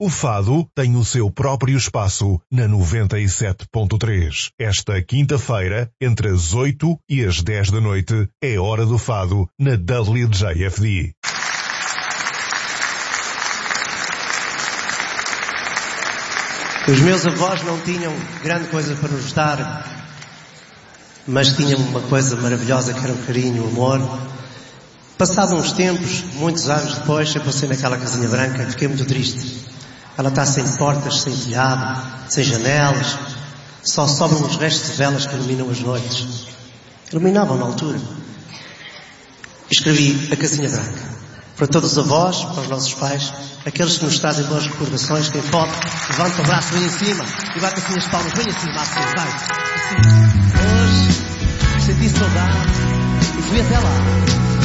O fado tem o seu próprio espaço na 97.3. Esta quinta-feira, entre as 8 e as 10 da noite, é hora do fado na WJFD. Os meus avós não tinham grande coisa para nos dar, mas tinham uma coisa maravilhosa que era o carinho, o amor. Passados uns tempos, muitos anos depois, eu passei naquela casinha branca e fiquei muito triste. Ela está sem portas, sem telhado, sem janelas. Só sobram os restos de velas que iluminam as noites. Iluminavam na altura. Escrevi a casinha branca. Para todos os avós, para os nossos pais, aqueles que nos trazem boas recordações, quem pode, levanta o braço bem em cima e bate assim as palmas bem acima, assim, vai. Assim. Hoje, senti saudade e fui até lá.